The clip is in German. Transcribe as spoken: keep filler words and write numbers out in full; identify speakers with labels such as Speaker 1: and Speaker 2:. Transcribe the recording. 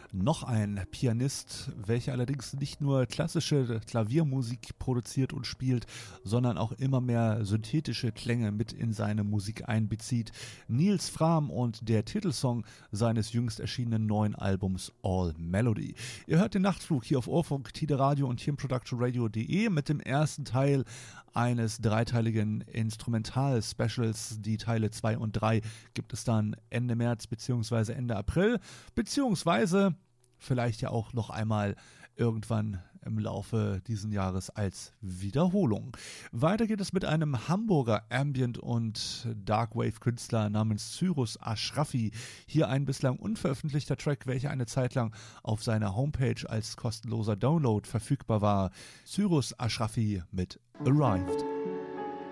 Speaker 1: Noch ein Pianist, welcher allerdings nicht nur klassische Klaviermusik produziert und spielt, sondern auch immer mehr synthetische Klänge mit in seine Musik einbezieht. Nils Frahm und der Titelsong seines jüngst erschienenen neuen Albums All Melody. Ihr hört den Nachtflug hier auf Ohrfunk, Tide Radio und hier im production radio punkt de mit dem ersten Teil eines dreiteiligen Instrumental-Specials. Die Teile zwei und drei gibt es dann Ende März bzw. Ende April, beziehungsweise vielleicht ja auch noch einmal irgendwann im Laufe dieses Jahres als Wiederholung. Weiter geht es mit einem Hamburger Ambient- und Darkwave-Künstler namens Cyrus Ashrafy. Hier ein bislang unveröffentlichter Track, welcher eine Zeit lang auf seiner Homepage als kostenloser Download verfügbar war. Cyrus Ashrafy mit Arrived.